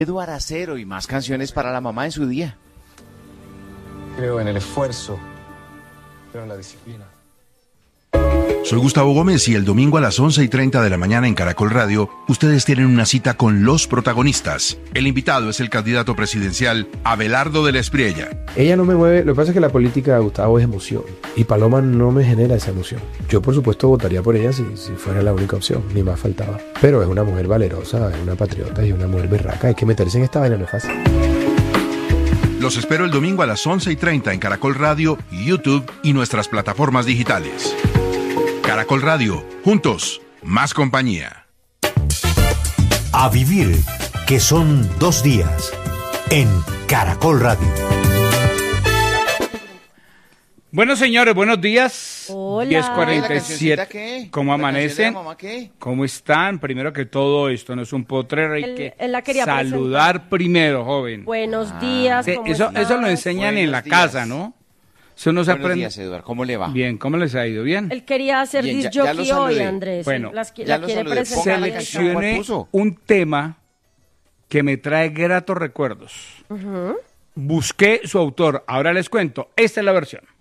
Eduardo Acero y más canciones para la mamá en su día. Creo en el esfuerzo, creo en la disciplina. Soy Gustavo Gómez y el domingo a las 11:30 de la mañana en Caracol Radio, ustedes tienen una cita con los protagonistas. El invitado es el candidato presidencial Abelardo de la Espriella. Ella no me mueve, lo que pasa es que la política, Gustavo, es emoción. Y Paloma no me genera esa emoción. Yo, por supuesto, votaría por ella si fuera la única opción, ni más faltaba. Pero es una mujer valerosa, es una patriota y una mujer berraca. Hay que meterse en esta vaina, no es fácil. Los espero el domingo a las 11:30 en Caracol Radio, YouTube y nuestras plataformas digitales. Caracol Radio, juntos, más compañía. A vivir, que son 2 días, en Caracol Radio. Bueno, señores, buenos días. Hola. 10:47. ¿Cómo amanecen? ¿Cómo están? Primero que todo, esto no es un potrero, hay que saludar primero, joven. Buenos días, ¿cómo Eso lo enseñan en la casa, ¿no? Eso no se aprende. Buenos días, Eduardo. ¿Cómo le va? Bien, ¿cómo les ha ido? ¿Bien? Él quería hacer Bien, disc ya lo jockey hoy, saludé. Andrés. Bueno, la lo quiere saludé. presentar. Seleccioné un tema que me trae gratos recuerdos. Busqué su autor, ahora les cuento. Esta es la versión.